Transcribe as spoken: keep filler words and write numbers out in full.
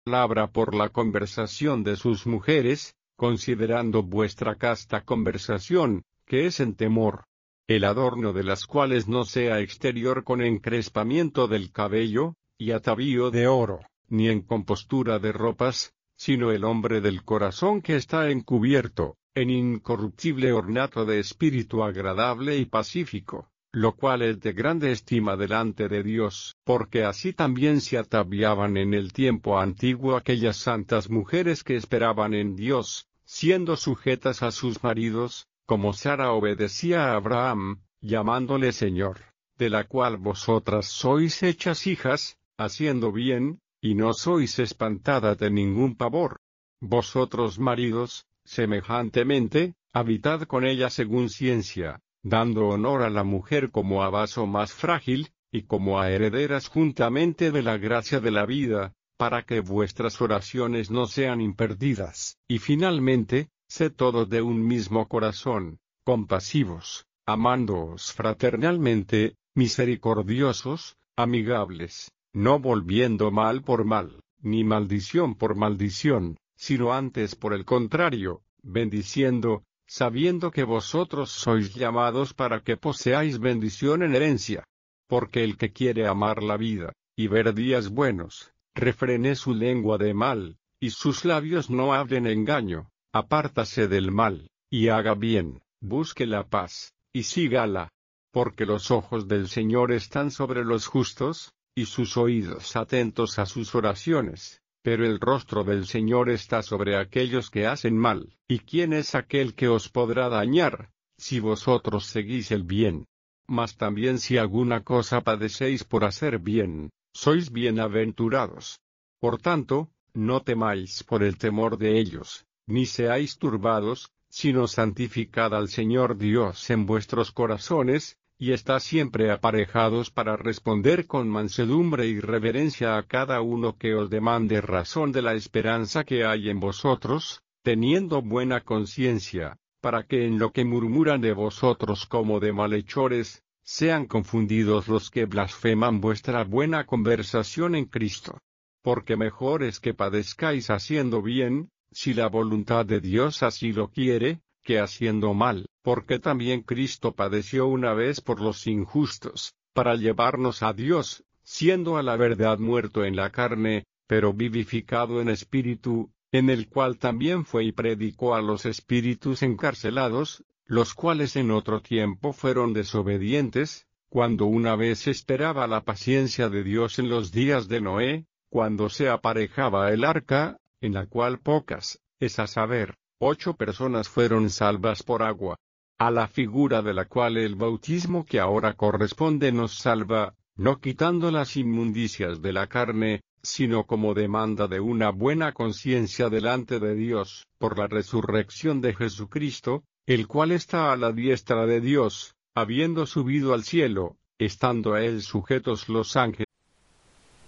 palabra por la conversación de sus mujeres, considerando vuestra casta conversación, que es en temor. El adorno de las cuales no sea exterior con encrespamiento del cabello, y atavío de oro, ni en compostura de ropas, sino el hombre del corazón que está encubierto, en incorruptible ornato de espíritu agradable y pacífico, lo cual es de grande estima delante de Dios, porque así también se ataviaban en el tiempo antiguo aquellas santas mujeres que esperaban en Dios, siendo sujetas a sus maridos, como Sara obedecía a Abraham, llamándole Señor, de la cual vosotras sois hechas hijas, haciendo bien, y no sois espantadas de ningún pavor. Vosotros maridos, semejantemente, habitad con ella según ciencia, dando honor a la mujer como a vaso más frágil, y como a herederas juntamente de la gracia de la vida, para que vuestras oraciones no sean imperdidas. Y finalmente, sed todos de un mismo corazón, compasivos, amándoos fraternalmente, misericordiosos, amigables, no volviendo mal por mal, ni maldición por maldición, sino antes por el contrario, bendiciendo, sabiendo que vosotros sois llamados para que poseáis bendición en herencia. Porque el que quiere amar la vida, y ver días buenos, refrene su lengua de mal, y sus labios no hablen engaño, apártase del mal, y haga bien, busque la paz, y sígala. Porque los ojos del Señor están sobre los justos, y sus oídos atentos a sus oraciones, pero el rostro del Señor está sobre aquellos que hacen mal. ¿Y quién es aquel que os podrá dañar, si vosotros seguís el bien? Mas también si alguna cosa padecéis por hacer bien, sois bienaventurados. Por tanto, no temáis por el temor de ellos, ni seáis turbados, sino santificad al Señor Dios en vuestros corazones, y estad siempre aparejados para responder con mansedumbre y reverencia a cada uno que os demande razón de la esperanza que hay en vosotros, teniendo buena conciencia, para que en lo que murmuran de vosotros como de malhechores, sean confundidos los que blasfeman vuestra buena conversación en Cristo. Porque mejor es que padezcáis haciendo bien, si la voluntad de Dios así lo quiere, que haciendo mal, porque también Cristo padeció una vez por los injustos, para llevarnos a Dios, siendo a la verdad muerto en la carne, pero vivificado en espíritu, en el cual también fue y predicó a los espíritus encarcelados, los cuales en otro tiempo fueron desobedientes, cuando una vez esperaba la paciencia de Dios en los días de Noé, cuando se aparejaba el arca, en la cual pocas, es a saber, ocho personas fueron salvas por agua, a la figura de la cual el bautismo que ahora corresponde nos salva, no quitando las inmundicias de la carne, sino como demanda de una buena conciencia delante de Dios, por la resurrección de Jesucristo, el cual está a la diestra de Dios, habiendo subido al cielo, estando a él sujetos los ángeles.